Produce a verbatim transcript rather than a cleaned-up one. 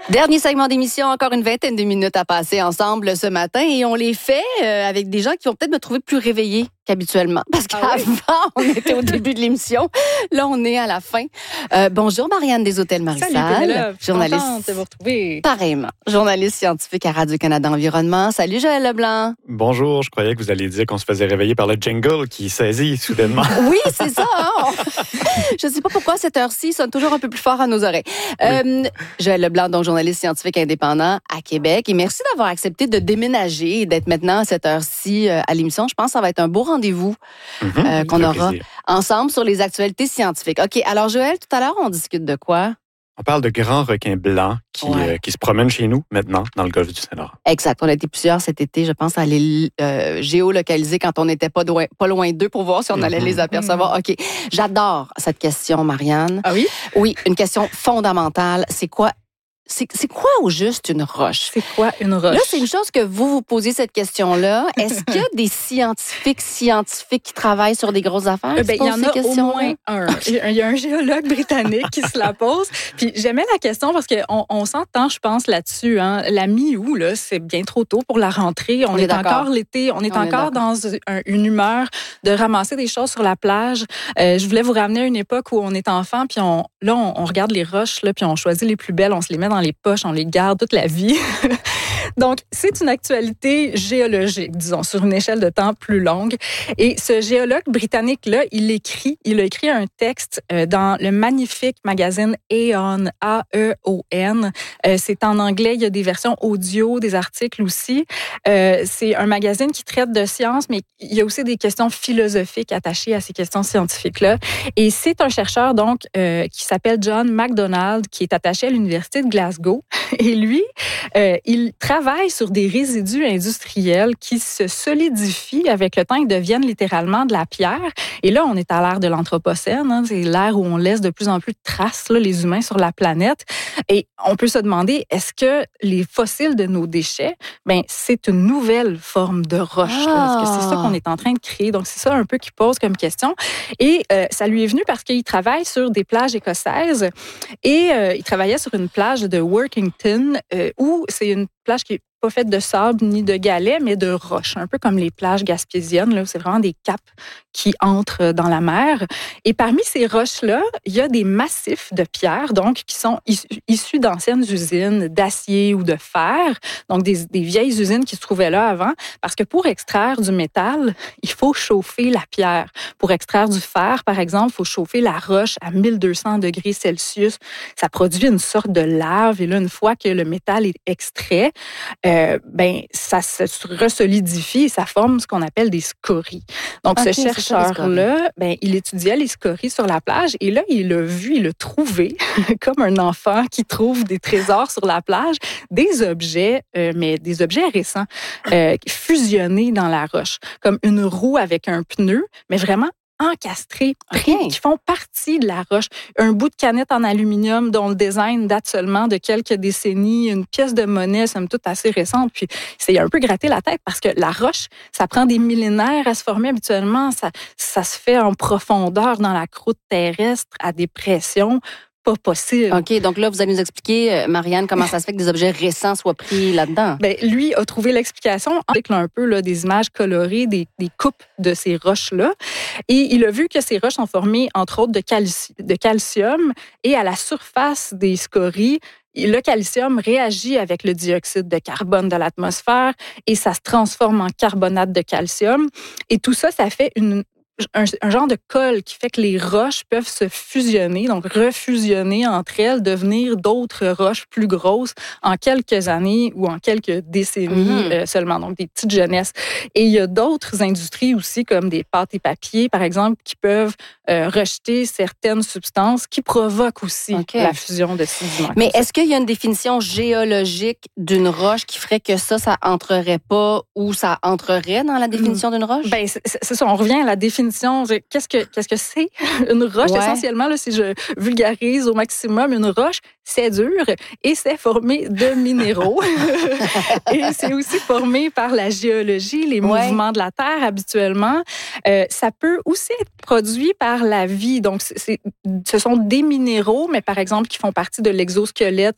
Dernier segment d'émission, encore une vingtaine de minutes à passer ensemble ce matin et on les fait euh, avec des gens qui vont peut-être me trouver plus réveillée qu'habituellement. Parce qu'avant, ah oui? On était au début de l'émission. Là, on est à la fin. Euh, bonjour Marianne des Hôtels Marie-Salle. Salut Pénélope, journaliste. Contente de vous retrouver. Pareillement. Journaliste scientifique à Radio-Canada Environnement. Salut Joël Leblanc. Bonjour, je croyais que vous alliez dire qu'on se faisait réveiller par le jingle qui saisit soudainement. Oui, c'est ça. Hein? Je ne sais pas pourquoi cette heure-ci sonne toujours un peu plus fort à nos oreilles. Oui. Euh, Joël Leblanc, donc journaliste scientifique indépendant à Québec. Et merci d'avoir accepté de déménager et d'être maintenant à cette heure-ci à l'émission. Je pense que ça va être un beau rendez-vous mm-hmm, euh, qu'on aura plaisir. Ensemble sur les actualités scientifiques. OK, alors Joël, tout à l'heure, on discute de quoi? On parle de grands requins blancs qui, ouais. euh, qui se promènent chez nous maintenant dans le golfe du Saint-Laurent. Exact. On a été plusieurs cet été, je pense, à les euh, géolocaliser quand on n'était pas, loin, pas loin d'eux pour voir si on mm-hmm. allait les apercevoir. OK. J'adore cette question, Marianne. Ah oui? Oui, une question fondamentale. C'est quoi? C'est, c'est quoi au juste une roche? C'est quoi une roche? Là, c'est une chose que vous vous posez cette question-là. Est-ce qu'il y a des scientifiques scientifiques qui travaillent sur des grosses affaires? Euh, ben, il y en a au moins un. Il y a un géologue britannique qui se la pose. Puis j'aimais la question parce qu'on on s'entend, je pense, là-dessus. Hein. La mi-août, là, c'est bien trop tôt pour la rentrée. On, on est, est encore l'été. On est on encore est dans un, une humeur de ramasser des choses sur la plage. Euh, je voulais vous ramener à une époque où on est enfant, puis on, là, on, on regarde les roches, là, puis on choisit les plus belles, on se les met dans les poches, on les garde toute la vie. Donc, c'est une actualité géologique, disons, sur une échelle de temps plus longue. Et ce géologue britannique-là, il écrit, il a écrit un texte euh, dans le magnifique magazine Aeon, A E O N. Euh, c'est en anglais, il y a des versions audio, des articles aussi. Euh, c'est un magazine qui traite de sciences, mais il y a aussi des questions philosophiques attachées à ces questions scientifiques-là. Et c'est un chercheur, donc, euh, qui s'appelle John MacDonald, qui est attaché à l'Université de Glasgow. Et lui, euh, il travaille sur des résidus industriels qui se solidifient avec le temps et deviennent littéralement de la pierre. Et là, on est à l'ère de l'Anthropocène. Hein, c'est l'ère où on laisse de plus en plus de traces, là, les humains, sur la planète. Et on peut se demander, est-ce que les fossiles de nos déchets, ben, c'est une nouvelle forme de roche? Ah. Est-ce que c'est ça qu'on est en train de créer? Donc, c'est ça un peu qu'il pose comme question. Et euh, ça lui est venu parce qu'il travaille sur des plages écossaises. Et euh, il travaillait sur une plage de Workington, euh, où c'est une plage qui est pas faite de sable ni de galets, mais de roches, un peu comme les plages gaspésiennes, là, où c'est vraiment des caps qui entrent dans la mer. Et parmi ces roches-là, il y a des massifs de pierres, donc, qui sont issus d'anciennes usines d'acier ou de fer, donc des, des vieilles usines qui se trouvaient là avant, parce que pour extraire du métal, il faut chauffer la pierre. Pour extraire du fer, par exemple, il faut chauffer la roche à mille deux cents degrés Celsius. Ça produit une sorte de lave, et là, une fois que le métal est extrait, Euh, ben, ça se resolidifie et ça forme ce qu'on appelle des scories. Donc, okay, ce chercheur-là, ben, il étudiait les scories sur la plage et là, il a vu, il a trouvé, comme un enfant qui trouve des trésors sur la plage, des objets, euh, mais des objets récents, euh, fusionnés dans la roche, comme une roue avec un pneu, mais vraiment encastrés, pris, okay. qui font partie de la roche. Un bout de canette en aluminium dont le design date seulement de quelques décennies, une pièce de monnaie, somme toute assez récente. Puis c'est un peu gratté la tête parce que la roche, ça prend des millénaires à se former habituellement. Ça, ça se fait en profondeur dans la croûte terrestre à des pressions pas possible. OK, donc là, vous allez nous expliquer, Marianne, comment ça se fait que des objets récents soient pris là-dedans. Bien, lui a trouvé l'explication avec un peu là, des images colorées, des, des coupes de ces roches-là. Et il a vu que ces roches sont formées, entre autres, de, calci- de calcium. Et à la surface des scories, le calcium réagit avec le dioxyde de carbone de l'atmosphère et ça se transforme en carbonate de calcium. Et tout ça, ça fait une Un, un genre de colle qui fait que les roches peuvent se fusionner, donc refusionner entre elles, devenir d'autres roches plus grosses en quelques années ou en quelques décennies mmh. euh, seulement, donc des petites jeunesses. Et il y a d'autres industries aussi, comme des pâtes et papiers, par exemple, qui peuvent euh, rejeter certaines substances qui provoquent aussi okay. la fusion de sédiments. Mais est-ce qu'il y a une définition géologique d'une roche qui ferait que ça, ça entrerait pas ou ça entrerait dans la définition d'une roche? Ben, c'est, c'est ça, on revient à la définition. Qu'est-ce que, qu'est-ce que c'est une roche? Ouais. Essentiellement, là, si je vulgarise au maximum, une roche, c'est dur et c'est formé de minéraux. Et c'est aussi formé par la géologie, les ouais. mouvements de la Terre habituellement. Euh, ça peut aussi être produit par la vie. Donc, c'est, c'est, ce sont des minéraux, mais par exemple, qui font partie de l'exosquelette